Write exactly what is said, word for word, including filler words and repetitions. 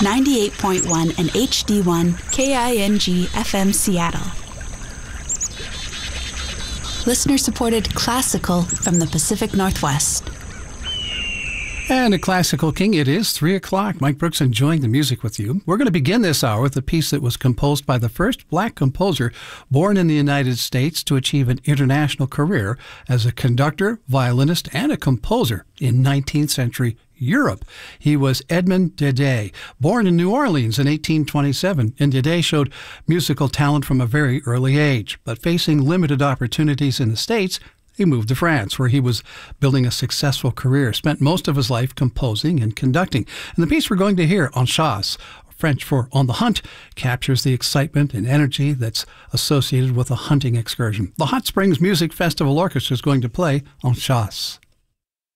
ninety-eight point one and H D one K I N G F M Seattle. Listener-supported classical from the Pacific Northwest. And a Classical King, it is three o'clock. Mike Brooks enjoying the music with you. We're going to begin this hour with a piece that was composed by the first black composer born in the United States to achieve an international career as a conductor, violinist, and a composer in nineteenth century Europe. He was Edmond Dede, born in New Orleans in eighteen twenty-seven, and Dede showed musical talent from a very early age. But facing limited opportunities in the States, he moved to France, where he was building a successful career, spent most of his life composing and conducting. And the piece we're going to hear, En Chasse, French for On the Hunt, captures the excitement and energy that's associated with a hunting excursion. The Hot Springs Music Festival Orchestra is going to play En Chasse.